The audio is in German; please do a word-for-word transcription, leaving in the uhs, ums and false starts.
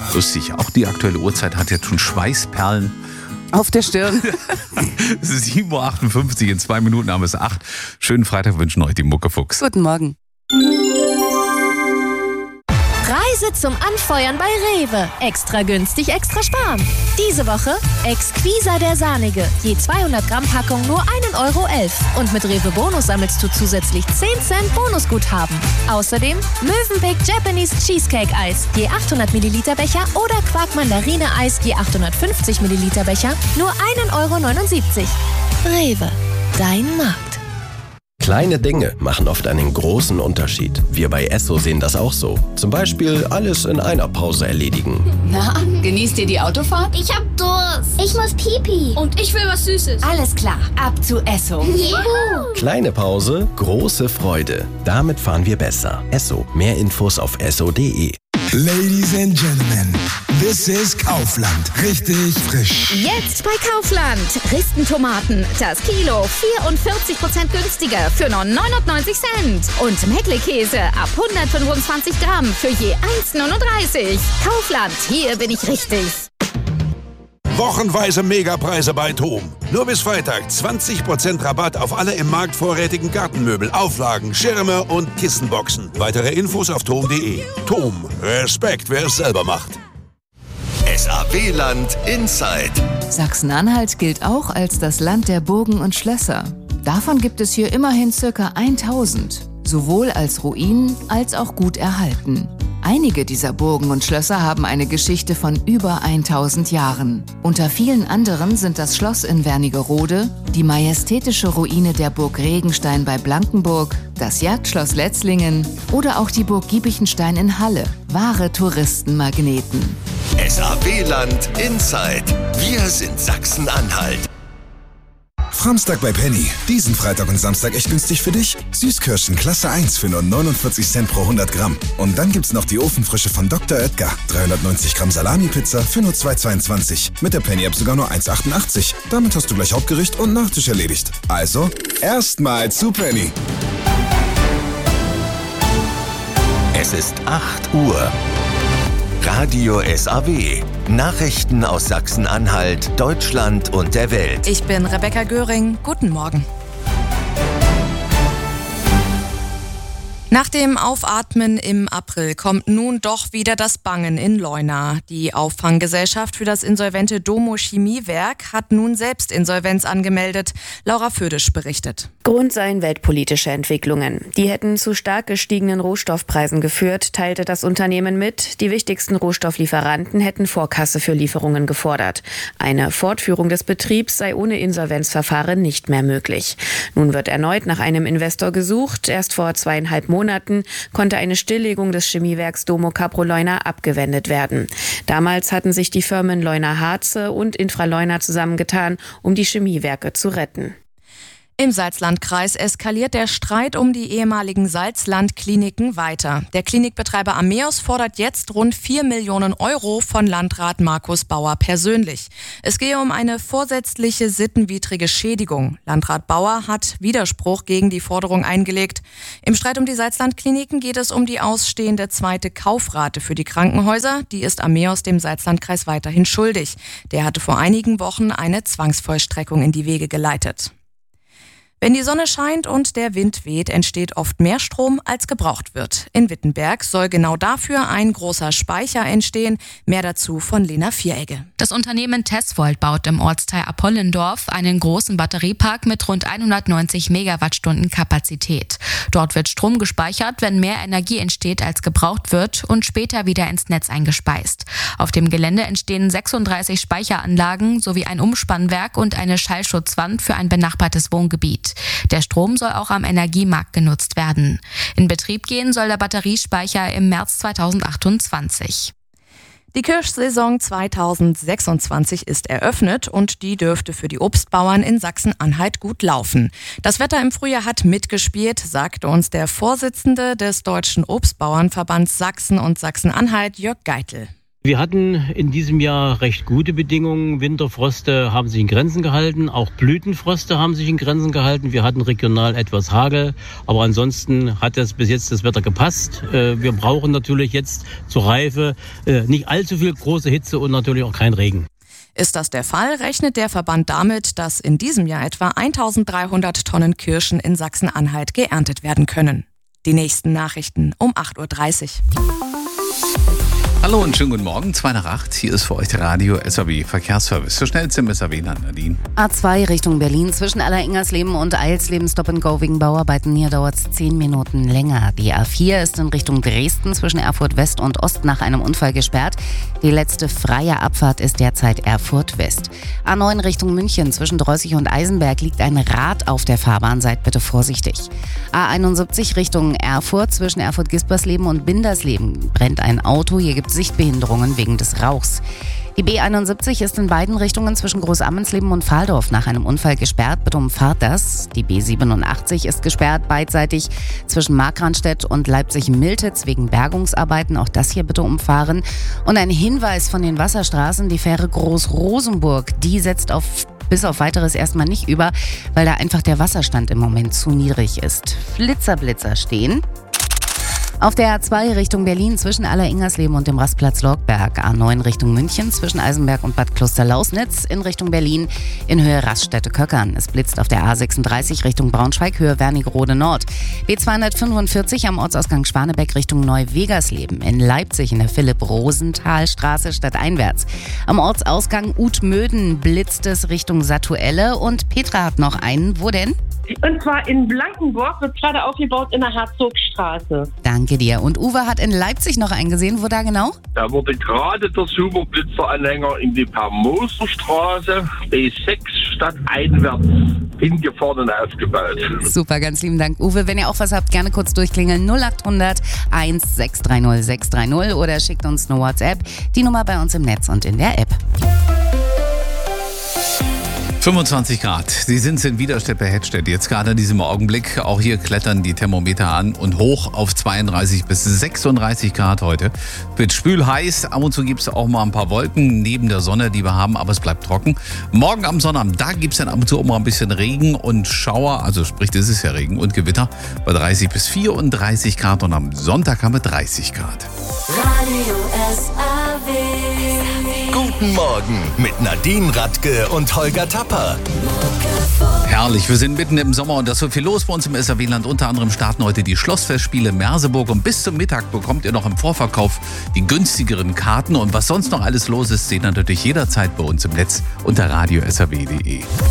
Lustig, auch die aktuelle Uhrzeit hat jetzt schon Schweißperlen auf der Stirn. Es ist sieben Uhr achtundfünfzig, in zwei Minuten haben wir es acht. Schönen Freitag wünschen euch die Muckefuchs. Guten Morgen. Preise zum Anfeuern bei Rewe. Extra günstig, extra sparen. Diese Woche Exquisa der Sahnige. Je zweihundert Gramm Packung nur ein Euro elf. Und mit Rewe Bonus sammelst du zusätzlich zehn Cent Bonusguthaben. Außerdem Mövenpick Japanese Cheesecake Eis. Je achthundert Milliliter Becher oder Quark Mandarine Eis. Je achthundertfünfzig Milliliter Becher. Nur ein Euro neunundsiebzig. Rewe. Dein Markt. Kleine Dinge machen oft einen großen Unterschied. Wir bei Esso sehen das auch so. Zum Beispiel alles in einer Pause erledigen. Na, genießt ihr die Autofahrt? Ich hab Durst. Ich muss Pipi. Und ich will was Süßes. Alles klar, ab zu Esso. Juhu. Kleine Pause, große Freude. Damit fahren wir besser. Esso. Mehr Infos auf esso punkt de. Ladies and Gentlemen, this is Kaufland. Richtig frisch. Jetzt bei Kaufland. Ristentomaten, das Kilo vierundvierzig Prozent günstiger für nur neunundneunzig Cent. Und Meckle-Käse ab hundertfünfundzwanzig Gramm für je eins neununddreißig. Kaufland, hier bin ich richtig. Wochenweise Megapreise bei TOM. Nur bis Freitag zwanzig Prozent Rabatt auf alle im Markt vorrätigen Gartenmöbel, Auflagen, Schirme und Kissenboxen. Weitere Infos auf tom punkt de. TOM. Respekt, wer es selber macht. S A W-Land Inside. Sachsen-Anhalt gilt auch als das Land der Burgen und Schlösser. Davon gibt es hier immerhin ca. tausend. Sowohl als Ruinen als auch gut erhalten. Einige dieser Burgen und Schlösser haben eine Geschichte von über tausend Jahren. Unter vielen anderen sind das Schloss in Wernigerode, die majestätische Ruine der Burg Regenstein bei Blankenburg, das Jagdschloss Letzlingen oder auch die Burg Giebichenstein in Halle. Wahre Touristenmagneten. S A W-Land Inside. Wir sind Sachsen-Anhalt. Framstag bei Penny. Diesen Freitag und Samstag echt günstig für dich. Süßkirschen Klasse eins für nur neunundvierzig Cent pro hundert Gramm. Und dann gibt's noch die Ofenfrische von Doktor Oetker. dreihundertneunzig Gramm Salami-Pizza für nur zwei Euro zweiundzwanzig. Mit der Penny-App sogar nur eins Euro achtundachtzig. Damit hast du gleich Hauptgericht und Nachtisch erledigt. Also, erstmal zu Penny. Es ist acht Uhr. Radio S A W. Nachrichten aus Sachsen-Anhalt, Deutschland und der Welt. Ich bin Rebecca Göring. Guten Morgen. Nach dem Aufatmen im April kommt nun doch wieder das Bangen in Leuna. Die Auffanggesellschaft für das insolvente Domo Chemiewerk hat nun selbst Insolvenz angemeldet. Laura Födisch berichtet. Grund seien weltpolitische Entwicklungen. Die hätten zu stark gestiegenen Rohstoffpreisen geführt, teilte das Unternehmen mit. Die wichtigsten Rohstofflieferanten hätten Vorkasse für Lieferungen gefordert. Eine Fortführung des Betriebs sei ohne Insolvenzverfahren nicht mehr möglich. Nun wird erneut nach einem Investor gesucht. Erst vor zweieinhalb Monaten Monaten konnte eine Stilllegung des Chemiewerks Domo Caproleuner Leuna abgewendet werden. Damals hatten sich die Firmen Leuna Harze und Infraleuna zusammengetan, um die Chemiewerke zu retten. Im Salzlandkreis eskaliert der Streit um die ehemaligen Salzlandkliniken weiter. Der Klinikbetreiber Ameos fordert jetzt rund vier Millionen Euro von Landrat Markus Bauer persönlich. Es gehe um eine vorsätzliche sittenwidrige Schädigung. Landrat Bauer hat Widerspruch gegen die Forderung eingelegt. Im Streit um die Salzlandkliniken geht es um die ausstehende zweite Kaufrate für die Krankenhäuser. Die ist Ameos dem Salzlandkreis weiterhin schuldig. Der hatte vor einigen Wochen eine Zwangsvollstreckung in die Wege geleitet. Wenn die Sonne scheint und der Wind weht, entsteht oft mehr Strom, als gebraucht wird. In Wittenberg soll genau dafür ein großer Speicher entstehen. Mehr dazu von Lena Vieregge. Das Unternehmen Tesvolt baut im Ortsteil Apollendorf einen großen Batteriepark mit rund hundertneunzig Megawattstunden Kapazität. Dort wird Strom gespeichert, wenn mehr Energie entsteht, als gebraucht wird und später wieder ins Netz eingespeist. Auf dem Gelände entstehen sechsunddreißig Speicheranlagen sowie ein Umspannwerk und eine Schallschutzwand für ein benachbartes Wohngebiet. Der Strom soll auch am Energiemarkt genutzt werden. In Betrieb gehen soll der Batteriespeicher im März zweitausendachtundzwanzig. Die Kirschsaison zweitausendsechsundzwanzig ist eröffnet und die dürfte für die Obstbauern in Sachsen-Anhalt gut laufen. Das Wetter im Frühjahr hat mitgespielt, sagte uns der Vorsitzende des Deutschen Obstbauernverbands Sachsen und Sachsen-Anhalt, Jörg Geitel. Wir hatten in diesem Jahr recht gute Bedingungen. Winterfroste haben sich in Grenzen gehalten. Auch Blütenfroste haben sich in Grenzen gehalten. Wir hatten regional etwas Hagel. Aber ansonsten hat das bis jetzt das Wetter gepasst. Wir brauchen natürlich jetzt zur Reife nicht allzu viel große Hitze und natürlich auch kein Regen. Ist das der Fall, rechnet der Verband damit, dass in diesem Jahr etwa eintausenddreihundert Tonnen Kirschen in Sachsen-Anhalt geerntet werden können. Die nächsten Nachrichten um acht Uhr dreißig. Hallo und schönen guten Morgen, zwei nach acht. Hier ist für euch der Radio S A B Verkehrsservice. So schnell zum S A B-Land, Nadine. A zwei Richtung Berlin zwischen Alleringers-Leben und Eilsleben Stop and Go wegen Bauarbeiten. Hier dauert es zehn Minuten länger. Die A vier ist in Richtung Dresden zwischen Erfurt West und Ost nach einem Unfall gesperrt. Die letzte freie Abfahrt ist derzeit Erfurt West. A neun Richtung München zwischen Dreußig und Eisenberg liegt ein Rad auf der Fahrbahn. Seid bitte vorsichtig. A einundsiebzig Richtung Erfurt zwischen Erfurt-Gispersleben und Bindersleben brennt ein Auto. Hier gibt es Sichtbehinderungen wegen des Rauchs. Die B einundsiebzig ist in beiden Richtungen zwischen Großammensleben und Pfahldorf nach einem Unfall gesperrt. Bitte umfahrt das. Die B siebenundachtzig ist gesperrt beidseitig zwischen Markranstädt und Leipzig-Miltitz wegen Bergungsarbeiten. Auch das hier bitte umfahren. Und ein Hinweis von den Wasserstraßen. Die Fähre Groß-Rosenburg, die setzt auf bis auf Weiteres erstmal nicht über, weil da einfach der Wasserstand im Moment zu niedrig ist. Flitzer-Blitzer stehen. Auf der A zwei Richtung Berlin zwischen Alleringers-Leben und dem Rastplatz Lorgberg. A neun Richtung München zwischen Eisenberg und Bad Klosterlausnitz. In Richtung Berlin in Höhe Raststätte-Köckern. Es blitzt auf der A sechsunddreißig Richtung Braunschweig, Höhe Wernigerode Nord. B zweihundertfünfundvierzig am Ortsausgang Schwanebeck Richtung Neu-Wegersleben. In Leipzig in der Philipp-Rosenthal-Straße stadteinwärts. Am Ortsausgang Utmöden blitzt es Richtung Satuelle. Und Petra hat noch einen. Wo denn? Und zwar in Blankenburg, wird gerade aufgebaut in der Herzogstraße. Danke dir. Und Uwe hat in Leipzig noch einen gesehen. Wo da genau? Da wurde gerade der Superblitzeranhänger in die Permoserstraße B sechs stadteinwärts hingefahren und aufgebaut. Super, ganz lieben Dank, Uwe. Wenn ihr auch was habt, gerne kurz durchklingeln. null acht hundert eins sechs drei null sechs drei null oder schickt uns eine WhatsApp. Die Nummer bei uns im Netz und in der App. fünfundzwanzig Grad. Sie sind in Widerstedt-Hettstedt jetzt gerade in diesem Augenblick. Auch hier klettern die Thermometer an und hoch auf zweiunddreißig bis sechsunddreißig Grad heute. Wird schwül heiß. Ab und zu gibt es auch mal ein paar Wolken neben der Sonne, die wir haben, aber es bleibt trocken. Morgen am Sonnabend, da gibt es dann ab und zu auch mal ein bisschen Regen und Schauer. Also sprich, das ist ja Regen und Gewitter bei dreißig bis vierunddreißig Grad und am Sonntag haben wir dreißig Grad. Radio S A W. Guten Morgen mit Nadine Radke und Holger Tapper. Herrlich, wir sind mitten im Sommer und da ist so viel los bei uns im S A W-Land. Unter anderem starten heute die Schlossfestspiele Merseburg und bis zum Mittag bekommt ihr noch im Vorverkauf die günstigeren Karten. Und was sonst noch alles los ist, seht ihr natürlich jederzeit bei uns im Netz unter radio s a w punkt d e.